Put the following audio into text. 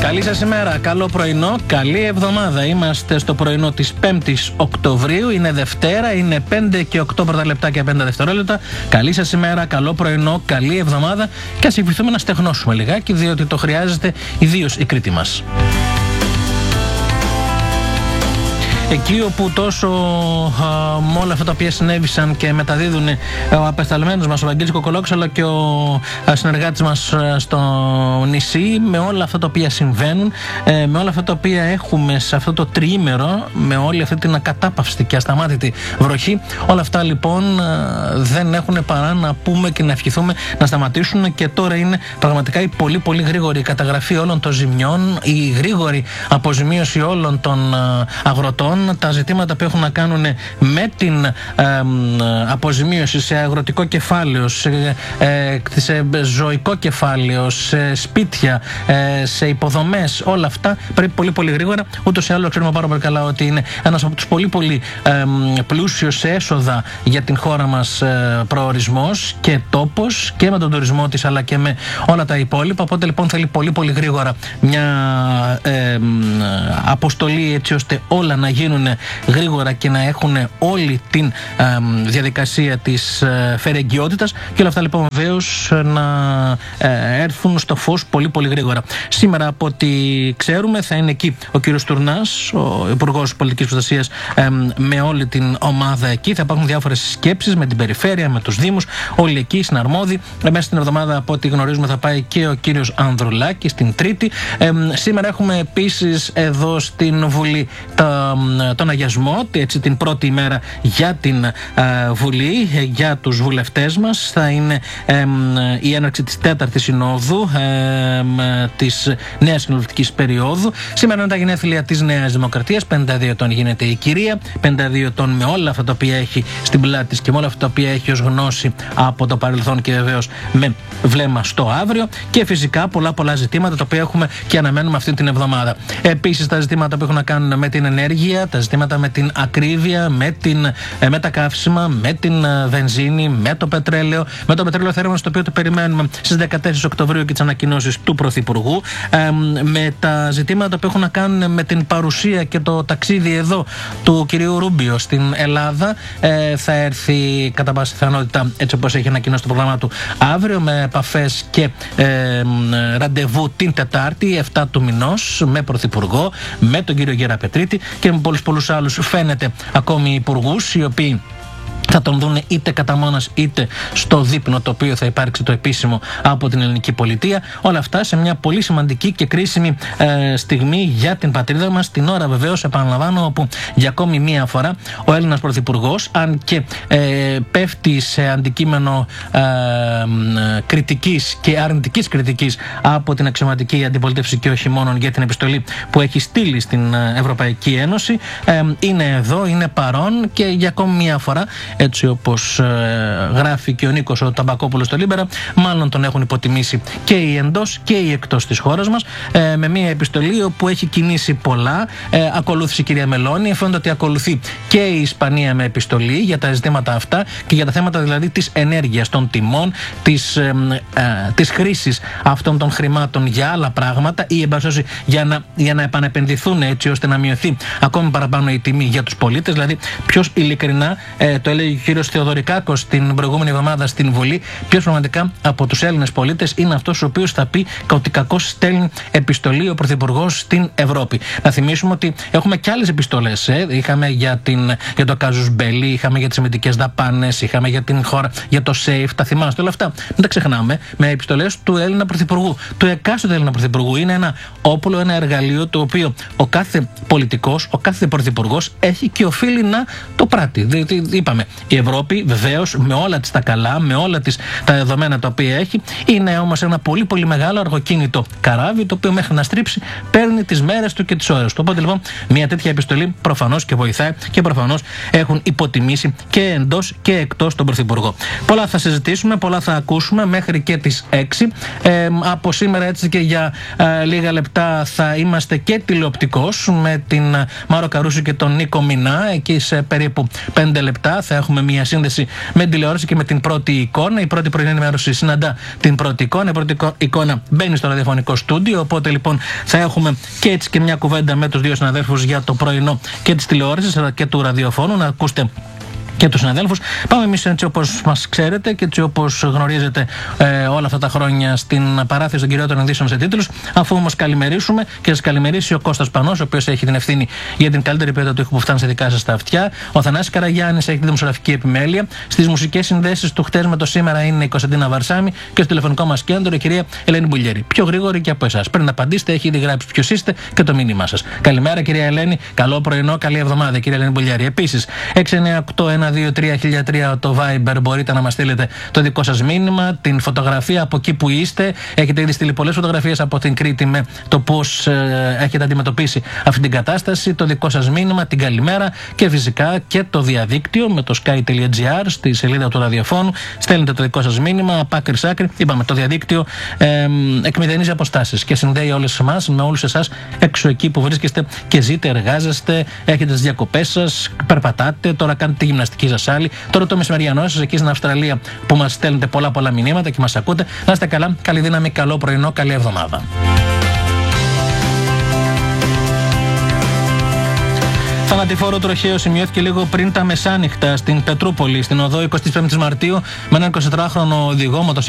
Καλή σας ημέρα, καλό πρωινό, καλή εβδομάδα. Είμαστε στο πρωινό της 5ης Οκτωβρίου, είναι Δευτέρα, είναι 5 και 8 πρώτα λεπτά και 5 δευτερόλεπτα. Καλή σας ημέρα, καλό πρωινό, καλή εβδομάδα και ας ευχηθούμε να στεγνώσουμε λιγάκι, διότι το χρειάζεται ιδίως η Κρήτη μας. Εκεί όπου τόσο με όλα αυτά τα οποία συνέβησαν και μεταδίδουν ο απεσταλμένος μας ο Βαγγέλης Κοκολόκος, αλλά και ο συνεργάτης μας στο νησί, με όλα αυτά τα οποία συμβαίνουν, με όλα αυτά τα οποία έχουμε σε αυτό το τριήμερο, με όλη αυτή την ακατάπαυστη και ασταμάτητη βροχή, όλα αυτά λοιπόν δεν έχουν παρά να πούμε και να ευχηθούμε να σταματήσουν. Και τώρα είναι πραγματικά η πολύ πολύ γρήγορη καταγραφή όλων των ζημιών, η γρήγορη αποζημίωση όλων των αγροτών, τα ζητήματα που έχουν να κάνουν με την αποζημίωση σε αγροτικό κεφάλαιο, σε ζωικό κεφάλαιο, σε σπίτια, σε υποδομές, όλα αυτά πρέπει πολύ πολύ γρήγορα. Ούτως ή άλλως ξέρουμε πάρα πολύ καλά ότι είναι ένας από τους πολύ πολύ πλούσιους σε έσοδα για την χώρα μας προορισμός και τόπος, και με τον τουρισμό της αλλά και με όλα τα υπόλοιπα. Οπότε λοιπόν θέλει πολύ πολύ γρήγορα μια αποστολή, έτσι ώστε όλα να γίνουν γρήγορα και να έχουν όλη την διαδικασία της φερεγγιότητας, και όλα αυτά λοιπόν βεβαίως να έρθουν στο φως πολύ πολύ γρήγορα. Σήμερα από ό,τι ξέρουμε θα είναι εκεί ο κύριος Τουρνάς, ο Υπουργός Πολιτικής Προστασίας, με όλη την ομάδα εκεί. Θα υπάρχουν διάφορες σκέψεις με την περιφέρεια, με τους δήμους, όλοι εκεί συναρμόδιοι. Μέσα στην εβδομάδα από ό,τι γνωρίζουμε θα πάει και ο κύριος Ανδρουλάκης την Τρίτη. Σήμερα έχουμε επίσης εδώ στην Βουλή τον αγιασμό, έτσι, την πρώτη ημέρα για την Βουλή, για τους βουλευτές μας. Θα είναι η έναρξη της 4ης Συνόδου της νέας κοινοβουλευτικής περίοδου. Σήμερα είναι τα γενέθλια της Νέας Δημοκρατίας. 52 ετών γίνεται η κυρία, 52 ετών με όλα αυτά τα οποία έχει στην πλάτη της και με όλα αυτά τα οποία έχει ως γνώση από το παρελθόν, και βεβαίως με βλέμμα στο αύριο, και φυσικά πολλά ζητήματα τα οποία έχουμε και αναμένουμε αυτή την εβδομάδα. Επίσης τα ζητήματα που έχουν να κάνουν με την ενέργεια, τα ζητήματα με την ακρίβεια, με τα καύσιμα, με την βενζίνη, με το πετρέλαιο. Με το πετρέλαιο θέρμανσης, στο οποίο το περιμένουμε στις 14 Οκτωβρίου και τις ανακοινώσεις του Πρωθυπουργού. Με τα ζητήματα που έχουν να κάνουν με την παρουσία και το ταξίδι εδώ του κυρίου Ρούμπιο στην Ελλάδα. Θα έρθει κατά πάσα πιθανότητα, έτσι όπως έχει ανακοινώσει το πρόγραμμα του, αύριο, με επαφές και ραντεβού την Τετάρτη 7 του μηνός με Πρωθυπουργό, με τον κύριο Γεραπετρίτη και με πολλούς άλλους, φαίνεται, ακόμη υπουργούς, οι οποίοι θα τον δουν είτε κατά μόνας είτε στο δείπνο το οποίο θα υπάρξει το επίσημο από την ελληνική πολιτεία. Όλα αυτά σε μια πολύ σημαντική και κρίσιμη στιγμή για την πατρίδα μας, την ώρα βεβαίως, επαναλαμβάνω, όπου για ακόμη μία φορά ο Έλληνας Πρωθυπουργός, αν και πέφτει σε αντικείμενο κριτικής και αρνητικής κριτικής από την αξιωματική αντιπολίτευση και όχι μόνο για την επιστολή που έχει στείλει στην Ευρωπαϊκή Ένωση, είναι εδώ, είναι παρόν, και για ακόμη μία φορά, έτσι όπως γράφει και ο Νίκος ο Ταμπακόπουλος στο Λίμπερα, μάλλον τον έχουν υποτιμήσει και οι εντός και οι εκτός της χώρας μας, με μια επιστολή όπου έχει κινήσει πολλά. Ακολούθησε η κυρία Μελώνη, φαίνεται ότι ακολουθεί και η Ισπανία με επιστολή για τα ζητήματα αυτά και για τα θέματα δηλαδή της ενέργειας, των τιμών, της χρήσης αυτών των χρημάτων για άλλα πράγματα, ή εν πάση για να επανεπενδυθούν, έτσι ώστε να μειωθεί ακόμη παραπάνω η τιμή για τους πολίτες. Δηλαδή, ποιος ειλικρινά, το έλεγε ο κύριος Θεοδωρικάκος την προηγούμενη εβδομάδα στην Βουλή, ποιος πραγματικά από τους Έλληνες πολίτες είναι αυτός ο οποίος θα πει ότι κακώς στέλνει επιστολή ο Πρωθυπουργός στην Ευρώπη. Να θυμίσουμε ότι έχουμε και άλλες επιστολές. Είχαμε για το Κάζους Μπέλι, είχαμε για τις αμυντικές δαπάνες, είχαμε για την χώρα, για το ΣΕΙΦ. Τα θυμάστε όλα αυτά. Μην τα ξεχνάμε. Με επιστολές του Έλληνα Πρωθυπουργού, του εκάστοτε Έλληνα Πρωθυπουργού. Είναι ένα όπλο, ένα εργαλείο το οποίο ο κάθε πολιτικός, ο κάθε πρωθυπουργός έχει και οφείλει να το πράττει. Είπαμε, η Ευρώπη βεβαίως με όλα της τα καλά, με όλα της τα δεδομένα τα οποία έχει, είναι όμως ένα πολύ πολύ μεγάλο αργοκίνητο καράβι, το οποίο μέχρι να στρίψει παίρνει τις μέρες του και τις ώρες του. Οπότε λοιπόν μια τέτοια επιστολή προφανώς και βοηθάει, και προφανώς έχουν υποτιμήσει και εντός και εκτός τον Πρωθυπουργό. Πολλά θα συζητήσουμε, πολλά θα ακούσουμε μέχρι και τις 6. Από σήμερα έτσι και για λίγα λεπτά θα είμαστε και τηλεοπτικώς με την Μάρο Καρούσου και τον Νίκο Μινά. Εκεί σε περίπου 5 λεπτά θα έχουμε έχουμε μια σύνδεση με την τηλεόραση και με την πρώτη εικόνα. Η πρώτη πρωινή ενημέρωση συναντά την πρώτη εικόνα. Η πρώτη εικόνα μπαίνει στο ραδιοφωνικό στούντιο. Οπότε λοιπόν θα έχουμε και έτσι και μια κουβέντα με τους δύο συναδέλφους για το πρωινό και της τηλεόρασης αλλά και του ραδιοφώνου. Να ακούσετε και τους συναδέλφους. Πάμε εμείς έτσι όπως μας ξέρετε και έτσι όπως γνωρίζετε όλα αυτά τα χρόνια στην παράθεση των κυριότερων ειδήσεων σε τίτλους. Αφού όμως καλημερίσουμε και σας καλημερίσει ο Κώστας Πανός, ο οποίος έχει την ευθύνη για την καλύτερη ποιότητα του ήχου που φτάνει σε δικά σας τα αυτιά. Ο Θανάσης Καραγιάννης έχει τη δημοσιογραφική επιμέλεια. Στις μουσικές συνδέσεις του χτες με το σήμερα είναι η Κωνσταντίνα Βαρσάμι και στο τηλεφωνικό μας κέντρο η κυρία Ελένη Μπουλιέρη. Πιο γρήγορη και από εσάς. Πριν να απαντήσετε, έχει ήδη γράψει ποιος είστε και το μήνυμά σας. Καλημέρα κυρία Ελένη, καλό πρωινό, καλή εβδομάδα κυρία Ελένη Μπουλιέρη. Επίσης, 698-123-1003 το Viber, μπορείτε να μας στείλετε το δικό σας μήνυμα, την φωτογραφία από εκεί που είστε. Έχετε ήδη στείλει πολλές φωτογραφίες από την Κρήτη με το πώς έχετε αντιμετωπίσει αυτή την κατάσταση, το δικό σας μήνυμα, την καλημέρα και φυσικά και το διαδίκτυο με το sky.gr στη σελίδα του ραδιοφώνου. Στέλνετε το δικό σας μήνυμα από άκρη σ' άκρη. Είπαμε, το διαδίκτυο εκμηδενίζει αποστάσεις και συνδέει όλες εμάς με όλους εσάς έξω εκεί που βρίσκεστε και ζείτε, εργάζεστε, έχετε τις διακοπές σας, περπατάτε, τώρα κάνετε τη γυμναστική σας άλλη. Τώρα το μεσημεριανό σας εκεί στην Αυστραλία που μας στέλνετε πολλά μηνύματα και μας ακούτε. Να είστε καλά, καλή δύναμη, καλό πρωινό, καλή εβδομάδα. Θανατηφόρο τροχαίο σημειώθηκε λίγο πριν τα μεσάνυχτα στην Πετρούπολη, στην οδό 25 Μαρτίου, με έναν 24χρονο οδηγό